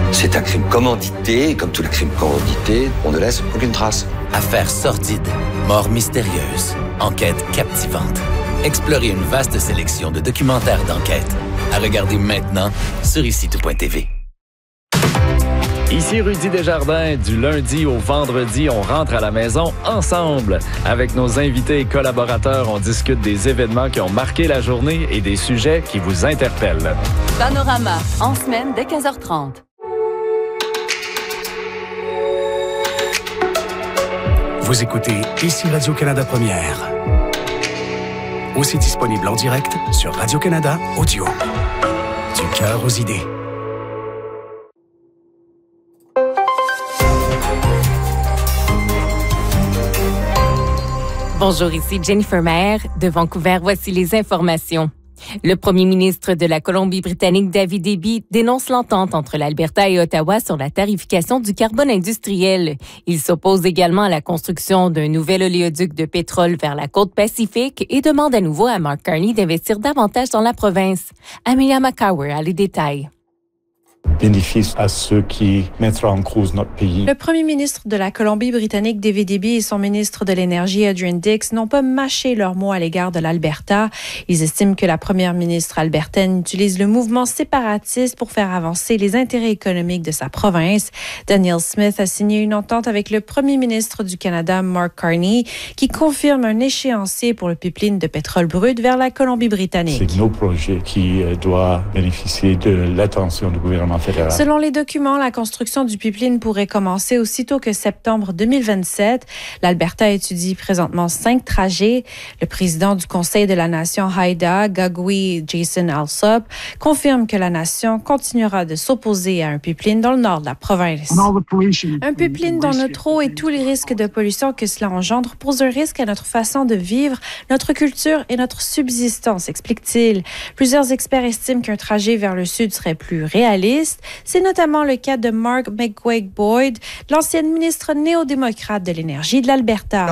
C'est un crime commandité, et comme tous les crimes commandités, on ne laisse aucune trace. Affaires sordides, mort mystérieuse, enquête captivante. Explorez une vaste sélection de documentaires d'enquête. À regarder maintenant sur ici-tout.tv. Ici Rudy Desjardins, du lundi au vendredi, on rentre à la maison ensemble. Avec nos invités et collaborateurs, on discute des événements qui ont marqué la journée et des sujets qui vous interpellent. Panorama, en semaine dès 15h30. Vous écoutez Ici Radio-Canada Première. Aussi disponible en direct sur Radio-Canada Audio. Du cœur aux idées. Bonjour, ici Jennifer Maher de Vancouver. Voici les informations. Le premier ministre de la Colombie-Britannique, David Eby, dénonce l'entente entre l'Alberta et Ottawa sur la tarification du carbone industriel. Il s'oppose également à la construction d'un nouvel oléoduc de pétrole vers la côte Pacifique et demande à nouveau à Mark Carney d'investir davantage dans la province. Amelia McCower a les détails. Bénéfice à ceux qui mettront en cause notre pays. Le premier ministre de la Colombie-Britannique, David Eby, et son ministre de l'Énergie, Adrian Dix, n'ont pas mâché leurs mots à l'égard de l'Alberta. Ils estiment que la première ministre albertaine utilise le mouvement séparatiste pour faire avancer les intérêts économiques de sa province. Danielle Smith a signé une entente avec le premier ministre du Canada, Mark Carney, qui confirme un échéancier pour le pipeline de pétrole brut vers la Colombie-Britannique. C'est nos projets qui doivent bénéficier de l'attention du gouvernement fédéral. Selon les documents, la construction du pipeline pourrait commencer aussitôt que septembre 2027. L'Alberta étudie présentement 5 trajets. Le président du Conseil de la Nation Haida, Gagwe Jason Alsop, confirme que la nation continuera de s'opposer à un pipeline dans le nord de la province. Un pipeline dont notre eau et tous les risques de pollution que cela engendre posent un risque à notre façon de vivre, notre culture et notre subsistance, explique-t-il. Plusieurs experts estiment qu'un trajet vers le sud serait plus réaliste. C'est notamment le cas de Mark McGuigue-Boyd, l'ancienne ministre néo-démocrate de l'énergie de l'Alberta.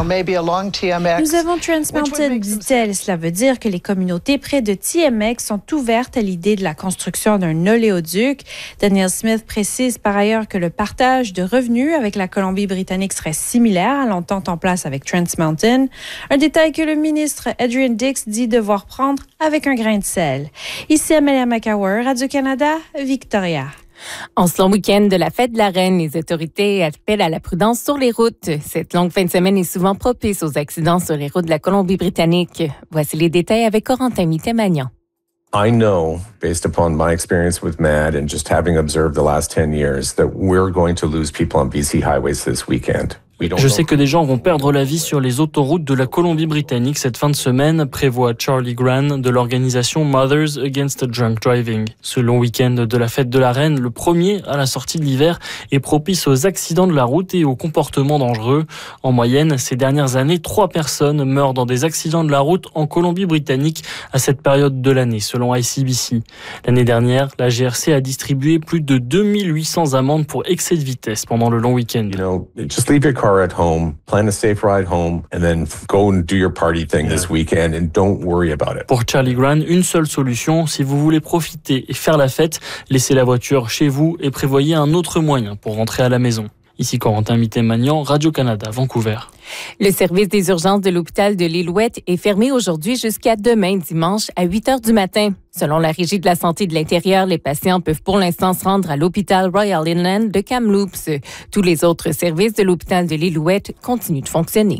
Nous avons Trans Mountain, dit-elle. Cela veut dire que les communautés près de TMX sont ouvertes à l'idée de la construction d'un oléoduc. Danielle Smith précise par ailleurs que le partage de revenus avec la Colombie-Britannique serait similaire à l'entente en place avec Trans Mountain. Un détail que le ministre Adrian Dix dit devoir prendre avec un grain de sel. Ici Amelia McCower, Radio-Canada, Victoria. En ce long week-end de la fête de la Reine, les autorités appellent à la prudence sur les routes. Cette longue fin de semaine est souvent propice aux accidents sur les routes de la Colombie-Britannique. Voici les détails avec Corentin Mitté-Magnan. I know, based upon my experience with MAD and just having observed the last 10 years, that we're going to lose people on BC highways this weekend. Je sais que des gens vont perdre la vie sur les autoroutes de la Colombie-Britannique cette fin de semaine, prévoit Charlie Gran de l'organisation Mothers Against Drunk Driving. Ce long week-end de la fête de la Reine, le premier à la sortie de l'hiver, est propice aux accidents de la route et aux comportements dangereux. En moyenne, ces dernières années, 3 personnes meurent dans des accidents de la route en Colombie-Britannique à cette période de l'année, selon ICBC. L'année dernière, la GRC a distribué plus de 2800 amendes pour excès de vitesse pendant le long week-end. Just leave your car at home, plan a safe ride home, and then go and do your party thing this weekend and don't worry about it. Pour Charlie Gran, une seule solution, si vous voulez profiter et faire la fête, laissez la voiture chez vous et prévoyez un autre moyen pour rentrer à la maison. Ici Corentin Mitté-Magnan, Radio-Canada, Vancouver. Le service des urgences de l'hôpital de l'Île-Ouette est fermé aujourd'hui jusqu'à demain, dimanche, à 8 heures du matin. Selon la Régie de la santé de l'intérieur, les patients peuvent pour l'instant se rendre à l'hôpital Royal Inland de Kamloops. Tous les autres services de l'hôpital de l'Île-Ouette continuent de fonctionner.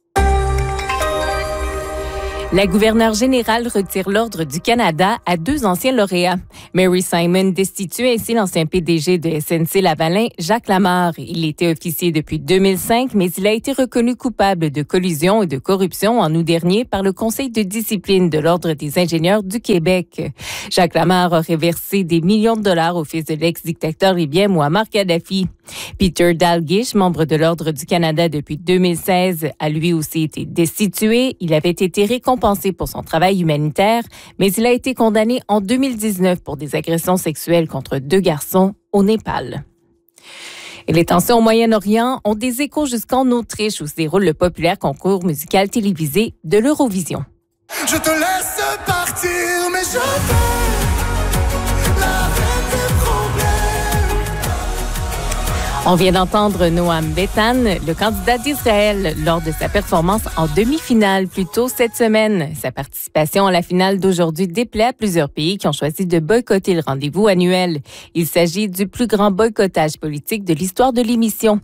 La gouverneure générale retire l'Ordre du Canada à 2 anciens lauréats. Mary Simon destitue ainsi l'ancien PDG de SNC-Lavalin, Jacques Lamarre. Il était officier depuis 2005, mais il a été reconnu coupable de collusion et de corruption en août dernier par le Conseil de discipline de l'Ordre des ingénieurs du Québec. Jacques Lamarre aurait versé des millions de dollars au fils de l'ex-dictateur libyen Muammar Kadhafi. Peter Dalglish, membre de l'Ordre du Canada depuis 2016, a lui aussi été destitué. Il avait été récompensé pour son travail humanitaire, mais il a été condamné en 2019 pour des agressions sexuelles contre 2 garçons au Népal. Et les tensions au Moyen-Orient ont des échos jusqu'en Autriche où se déroule le populaire concours musical télévisé de l'Eurovision. Je te laisse partir, mais je vais la reine des problèmes. On vient d'entendre Noam Betan, le candidat d'Israël, lors de sa performance en demi-finale plus tôt cette semaine. Sa participation à la finale d'aujourd'hui déplaît à plusieurs pays qui ont choisi de boycotter le rendez-vous annuel. Il s'agit du plus grand boycottage politique de l'histoire de l'émission.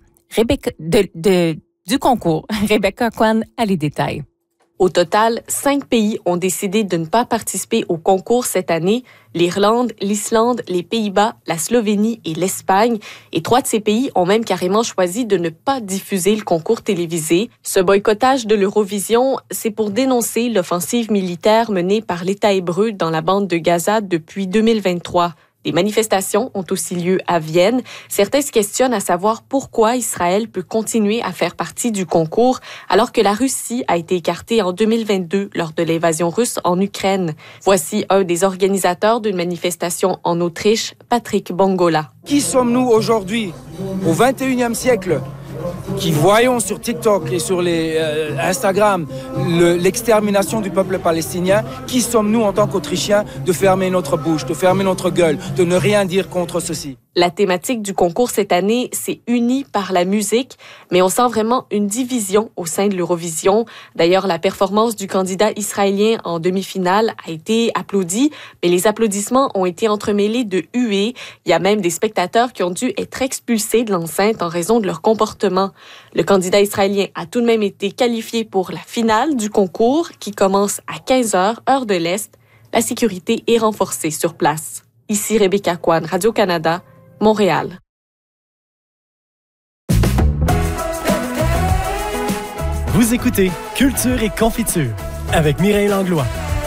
Du concours. Rebecca Kwan a les détails. Au total, 5 pays ont décidé de ne pas participer au concours cette année. L'Irlande, l'Islande, les Pays-Bas, la Slovénie et l'Espagne. Et 3 de ces pays ont même carrément choisi de ne pas diffuser le concours télévisé. Ce boycottage de l'Eurovision, c'est pour dénoncer l'offensive militaire menée par l'État hébreu dans la bande de Gaza depuis 2023. Des manifestations ont aussi lieu à Vienne. Certains se questionnent à savoir pourquoi Israël peut continuer à faire partie du concours alors que la Russie a été écartée en 2022 lors de l'invasion russe en Ukraine. Voici un des organisateurs d'une manifestation en Autriche, Patrick Bongola. Qui sommes-nous aujourd'hui, au 21e siècle, qui voyons sur TikTok et sur Instagram l'extermination du peuple palestinien? Qui sommes-nous en tant qu'Autrichiens de fermer notre bouche, de fermer notre gueule, de ne rien dire contre ceci? La thématique du concours cette année, c'est uni par la musique, mais on sent vraiment une division au sein de l'Eurovision. D'ailleurs, la performance du candidat israélien en demi-finale a été applaudie, mais les applaudissements ont été entremêlés de huées. Il y a même des spectateurs qui ont dû être expulsés de l'enceinte en raison de leur comportement. Le candidat israélien a tout de même été qualifié pour la finale du concours qui commence à 15h, heure de l'Est. La sécurité est renforcée sur place. Ici Rebecca Kwan, Radio-Canada, Montréal. Vous écoutez Culture et Confiture avec Mireille Langlois.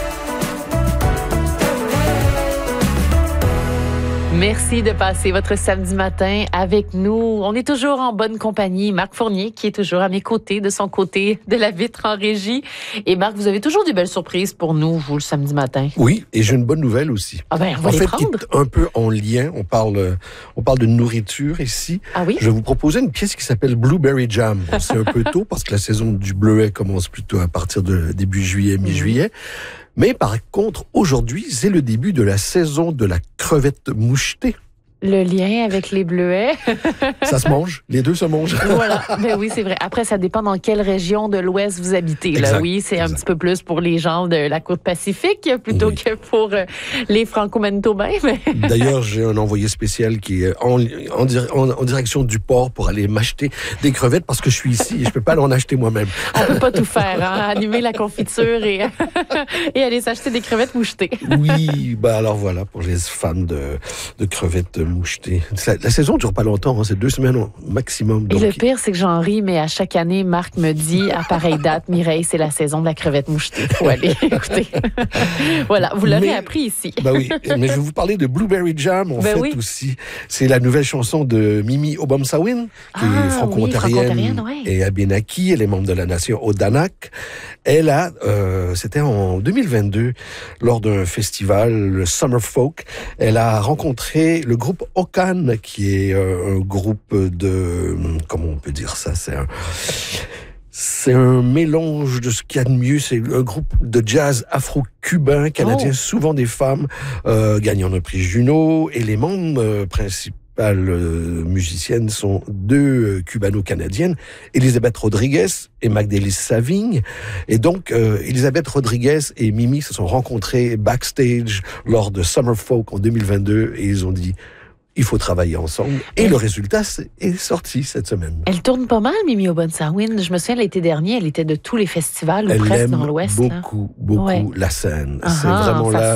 Merci de passer votre samedi matin avec nous. On est toujours en bonne compagnie. Marc Fournier, qui est toujours à mes côtés, de son côté de la vitre en régie. Et Marc, vous avez toujours des belles surprises pour nous, vous, le samedi matin. Oui, et j'ai une bonne nouvelle aussi. Ah ben, on va les prendre. Qui est un peu en lien. On parle de nourriture ici. Ah oui? Je vais vous proposer une pièce qui s'appelle Blueberry Jam. Bon, c'est un peu tôt parce que la saison du bleuet commence plutôt à partir de début juillet, mi-juillet. Mais par contre, aujourd'hui, c'est le début de la saison de la crevette mouchetée. Le lien avec les bleuets. Ça se mange. Les deux se mangent. Voilà. Ben oui, c'est vrai. Après, ça dépend dans quelle région de l'Ouest vous habitez. Là. Exact, oui, c'est un petit peu plus pour les gens de la côte Pacifique plutôt que pour les Franco-Manitobains. Mais... D'ailleurs, j'ai un envoyé spécial qui est en direction du port pour aller m'acheter des crevettes parce que je suis ici et je peux pas en acheter moi-même. On peut pas tout faire, hein? Animer la confiture et aller s'acheter des crevettes mouchetées. Oui, bah alors voilà, pour les fans de crevettes mouchetées. La saison dure pas longtemps, hein, c'est 2 semaines au maximum. Donc... Et le pire, c'est que j'en ris, mais à chaque année, Marc me dit, à pareille date, Mireille, c'est la saison de la crevette mouchetée. Faut aller écouter. Voilà, vous l'aurez appris ici. Bah oui, mais je vais vous parler de Blueberry Jam, en fait, aussi. C'est la nouvelle chanson de Mimi Obomsawin, qui est franco-ontarienne et Abénaki, elle est membre de la nation Odanak. Elle a, c'était en 2022, lors d'un festival, le Summer Folk, elle a rencontré le groupe Okan, qui est un groupe de... Comment on peut dire ça? C'est un mélange de ce qu'il y a de mieux. C'est un groupe de jazz afro-cubain, canadien, souvent des femmes, gagnant un prix Juno. Et les membres principales musiciennes sont 2 cubano-canadiennes, Elisabeth Rodriguez et Magdalene Savigne. Et donc, Elisabeth Rodriguez et Mimi se sont rencontrés backstage lors de Summer Folk en 2022 et ils ont dit... Il faut travailler ensemble. Et le résultat est sorti cette semaine. Elle tourne pas mal, Mimi Obomsawin. Je me souviens, l'été dernier, elle était de tous les festivals, ou presque dans l'Ouest. Elle aime beaucoup la scène. C'est vraiment là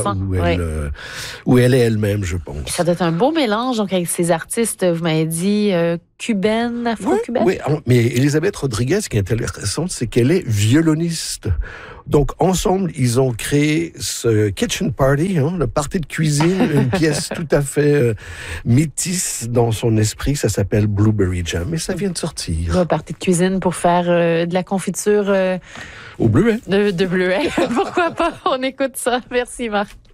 où elle est elle-même, je pense. Ça doit être un beau mélange, donc, avec ces artistes, vous m'avez dit, cubaine, afro-cubaine. Oui, mais Elisabeth Rodriguez, ce qui est intéressant, c'est qu'elle est violoniste. Donc, ensemble, ils ont créé ce Kitchen Party, le party de cuisine, une pièce tout à fait métisse dans son esprit. Ça s'appelle Blueberry Jam, et ça vient de sortir. Un party de cuisine pour faire de la confiture... au bleuet. De bleuet. Pourquoi pas? On écoute ça. Merci, Marc.